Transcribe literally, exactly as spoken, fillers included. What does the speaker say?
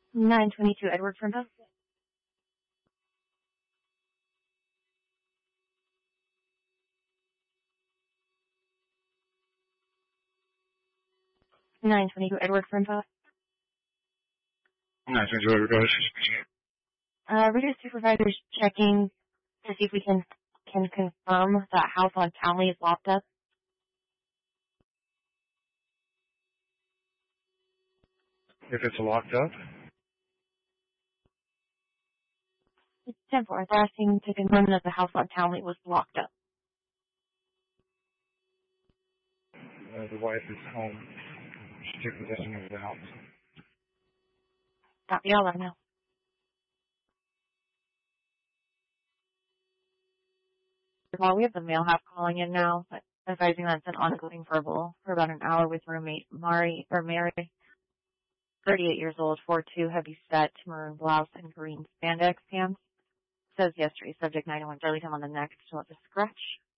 nine twenty-two Edward Frimpo. nine twenty-two Edward Frimpo. nine twenty-two Edward Frimpo. Uh, reader supervisor's checking to see if we can can confirm that house on Townley is locked up. If it's locked up? It's ten four. They're asking to confirm that the house on Townley was locked up. Uh, the wife is home. She took possession of the house. Copy, I'll let them know. Well, we have the mail half calling in now, but advising that it's an ongoing verbal for about an hour with roommate Mari, or Mary, thirty-eight years old, four two, heavy set, maroon blouse, and green spandex pants. Says yesterday, subject nine oh one, Darlington on the neck, still at the scratch.